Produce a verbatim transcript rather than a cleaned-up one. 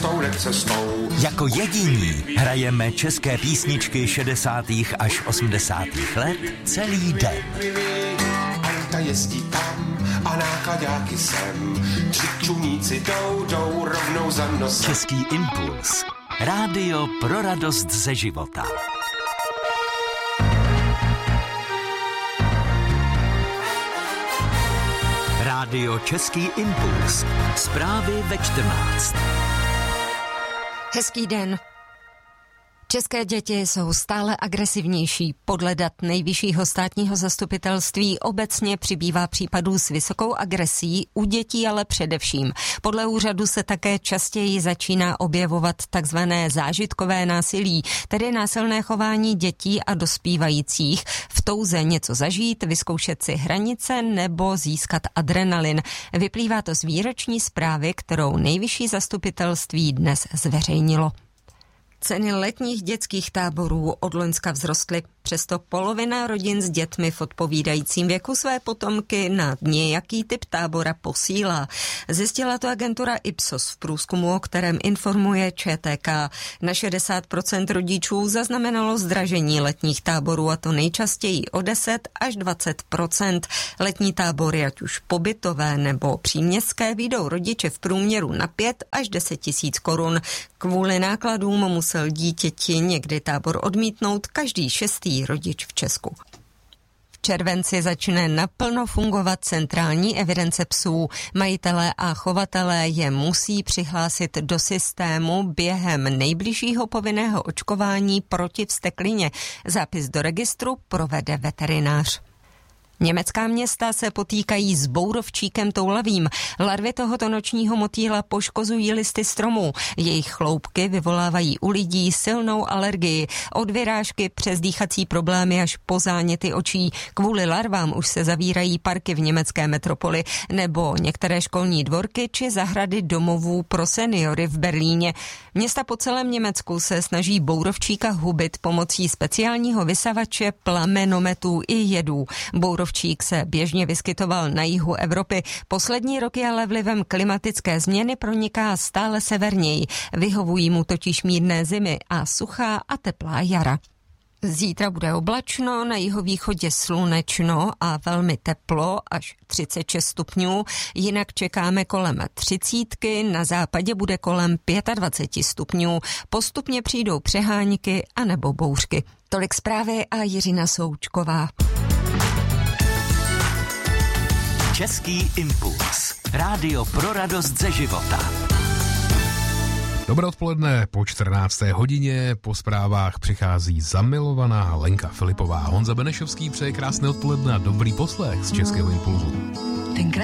Jako jediní hrajeme české písničky šedesátých až osmdesátých let celý den. Auta jezdí tam a nákladáky sem. Čuníci jdou, jdou rovnou za nosem. Český impuls. Rádio pro radost ze života. Rádio Český impuls. Zprávy ve čtrnáct. Hezký den. České děti jsou stále agresivnější. Podle dat Nejvyššího státního zastupitelství obecně přibývá případů s vysokou agresí, u dětí ale především. Podle úřadu se také častěji začíná objevovat takzvané zážitkové násilí, tedy násilné chování dětí a dospívajících v touze něco zažít, vyzkoušet si hranice nebo získat adrenalin. Vyplývá to z výroční zprávy, kterou Nejvyšší zastupitelství dnes zveřejnilo. Ceny letních dětských táborů od loňska vzrostly, přesto polovina rodin s dětmi v odpovídajícím věku své potomky na nějaký typ tábora posílá. Zjistila to agentura Ipsos v průzkumu, o kterém informuje Č T K. Na šedesát procent rodičů zaznamenalo zdražení letních táborů, a to nejčastěji o deset až dvacet procent. Letní tábory, ať už pobytové nebo příměstské, vyjdou rodiče v průměru na pět až deset tisíc korun. Kvůli nákladům musel dítěti někdy tábor odmítnout každý šestý rodič v Česku. V červenci začne naplno fungovat centrální evidence psů. Majitelé a chovatelé je musí přihlásit do systému během nejbližšího povinného očkování proti vzteklině. Zápis do registru provede veterinář. Německá města se potýkají s bourovčíkem toulavým. Larvy tohoto nočního motýla poškozují listy stromů. Jejich chloupky vyvolávají u lidí silnou alergii. Od vyrážky přes dýchací problémy až po záněty očí. Kvůli larvám už se zavírají parky v německé metropoli nebo některé školní dvorky či zahrady domovů pro seniory v Berlíně. Města po celém Německu se snaží bourovčíka hubit pomocí speciálního vysavače, plamenometů i jedů. Bourovčík se běžně vyskytoval na jihu Evropy. Poslední roky ale vlivem klimatické změny proniká stále severněji. Vyhovují mu totiž mírné zimy a suchá a teplá jara. Zítra bude oblačno, na jihovýchodě slunečno a velmi teplo, až třicet šest stupňů, jinak čekáme kolem třicítky, na západě bude kolem dvacet pět stupňů, postupně přijdou přehánky anebo bouřky. Tolik zprávy a Jiřina Součková. Český impuls. Rádio pro radost ze života. Dobré odpoledne, po čtrnácté hodině po zprávách přichází zamilovaná Lenka Filipová. Honza Benešovský přeje krásné odpoledne a dobrý poslech z Českého impulzu.